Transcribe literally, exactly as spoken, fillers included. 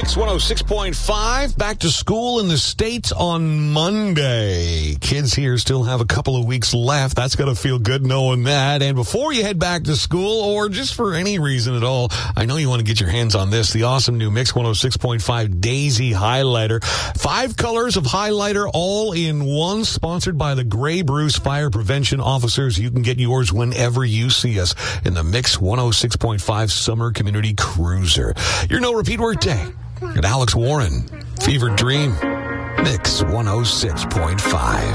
Mix one oh six point five, back to school in the States on Monday. Kids here still have a couple of weeks left. That's going to feel good knowing that. And before you head back to school, or just for any reason at all, I know you want to get your hands on this, the awesome new Mix one oh six point five Daisy Highlighter. Five colors of highlighter all in one, sponsored by the Grey Bruce Fire Prevention Officers. You can get yours whenever you see us in the Mix one oh six point five Summer Community Cruiser. Your no repeat word day. And Alex Warren, Fever Dream, Mix one oh six point five.